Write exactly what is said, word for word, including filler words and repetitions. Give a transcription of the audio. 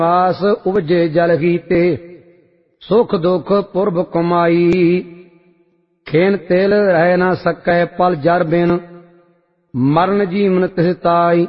ਆਸ ਉਪਜੇ ਜਲ ਹੀਤੇ ਸੁਖ ਦੁਖ ਪੁਰਬ ਕਮਾਈ। ਖੇਨ ਤਿਲ ਰਹਿ ਨਾ ਸਕੈ ਪਲ ਜਰ ਬਿਨ ਮਰਨ ਜੀਵਨ ਤਿਸ ਤਾਈ।